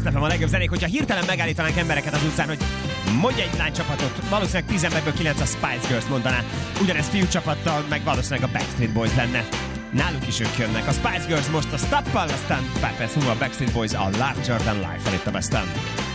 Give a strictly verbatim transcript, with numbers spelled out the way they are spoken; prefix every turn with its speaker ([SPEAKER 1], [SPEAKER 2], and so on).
[SPEAKER 1] ef em a legjobb zenék, hogyha hirtelen megállítanánk embereket az utcán, hogy mondj egy lánycsapatot, valószínűleg tíz emberből kilenc a Spice Girls mondaná. Ugyanez fiú csapattal, meg valószínűleg a Backstreet Boys lenne. Náluk is ők jönnek. A Spice Girls most a Stoppal, aztán pár perc múlva a Backstreet Boys a Larger Than Life-en itt a Besten.